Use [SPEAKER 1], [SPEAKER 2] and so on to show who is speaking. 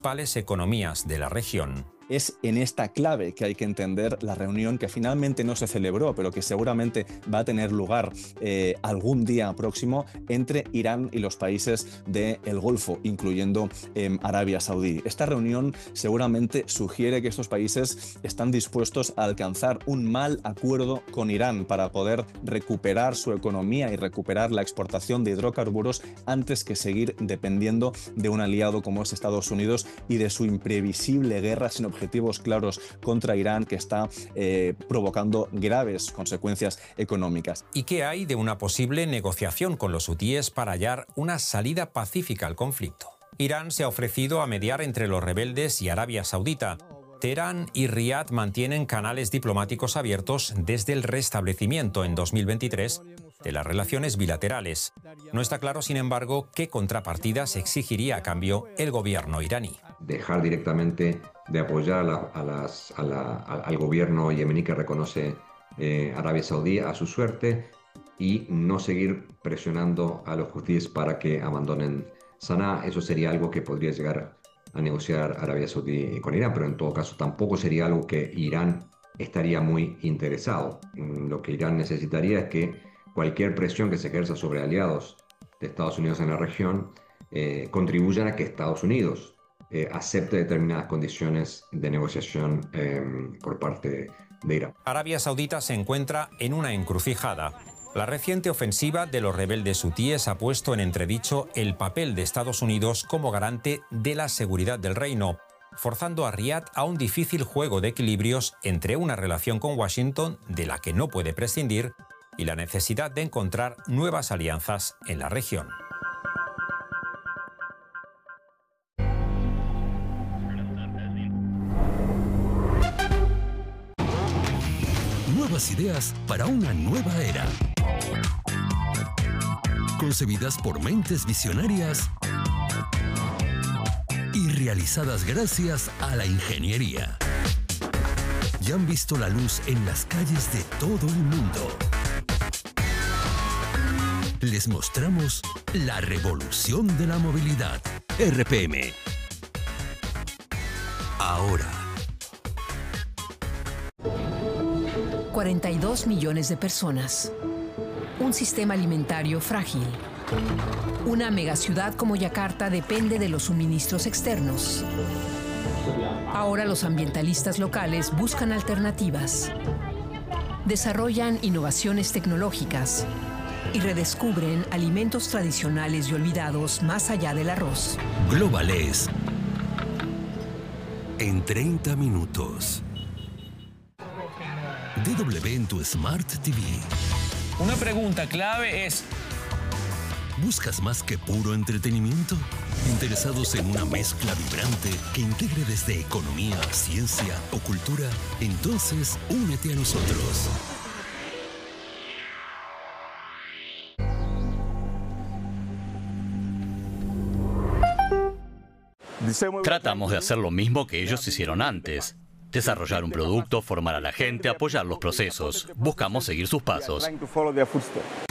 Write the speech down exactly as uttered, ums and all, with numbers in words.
[SPEAKER 1] principales economías de la región.
[SPEAKER 2] Es en esta clave que hay que entender la reunión que finalmente no se celebró, pero que seguramente va a tener lugar eh, algún día próximo entre Irán y los países del Golfo, incluyendo eh, Arabia Saudí. Esta reunión seguramente sugiere que estos países están dispuestos a alcanzar un mal acuerdo con Irán para poder recuperar su economía y recuperar la exportación de hidrocarburos antes que seguir dependiendo de un aliado como es Estados Unidos y de su imprevisible guerra sin objetivos objetivos claros contra Irán que está eh, provocando graves consecuencias económicas.
[SPEAKER 1] ¿Y qué hay de una posible negociación con los hutíes para hallar una salida pacífica al conflicto? Irán se ha ofrecido a mediar entre los rebeldes y Arabia Saudita. Teherán y Riad mantienen canales diplomáticos abiertos desde el restablecimiento en dos mil veintitrés de las relaciones bilaterales. No está claro, sin embargo, qué contrapartidas exigiría a cambio el gobierno iraní.
[SPEAKER 3] Dejar directamente de apoyar a la, a las, a la, a, al gobierno yemení que reconoce eh, Arabia Saudí a su suerte y no seguir presionando a los hutíes para que abandonen Saná. Eso sería algo que podría llegar a negociar Arabia Saudí con Irán, pero en todo caso tampoco sería algo que Irán estaría muy interesado. Lo que Irán necesitaría es que cualquier presión que se ejerza sobre aliados de Estados Unidos en la región eh, contribuyan a que Estados Unidos eh, acepte determinadas condiciones de negociación eh, por parte de Irán.
[SPEAKER 1] Arabia Saudita se encuentra en una encrucijada. La reciente ofensiva de los rebeldes hutíes ha puesto en entredicho el papel de Estados Unidos como garante de la seguridad del reino, forzando a Riad a un difícil juego de equilibrios entre una relación con Washington de la que no puede prescindir y la necesidad de encontrar nuevas alianzas en la región.
[SPEAKER 4] Nuevas ideas para una nueva era. Concebidas por mentes visionarias y realizadas gracias a la ingeniería. Ya han visto la luz en las calles de todo el mundo. Les mostramos la revolución de la movilidad. R P M. Ahora.
[SPEAKER 5] cuarenta y dos millones de personas. Un sistema alimentario frágil. Una megaciudad como Yakarta depende de los suministros externos. Ahora los ambientalistas locales buscan alternativas. Desarrollan innovaciones tecnológicas y redescubren alimentos tradicionales y olvidados más allá del arroz.
[SPEAKER 4] Globales. En treinta minutos. D W en tu Smart T V.
[SPEAKER 6] Una pregunta clave es:
[SPEAKER 4] ¿buscas más que puro entretenimiento? ¿Interesados en una mezcla vibrante que integre desde economía, ciencia o cultura? Entonces, únete a nosotros.
[SPEAKER 6] Tratamos de hacer lo mismo que ellos hicieron antes. Desarrollar un producto, formar a la gente, apoyar los procesos. Buscamos seguir sus pasos.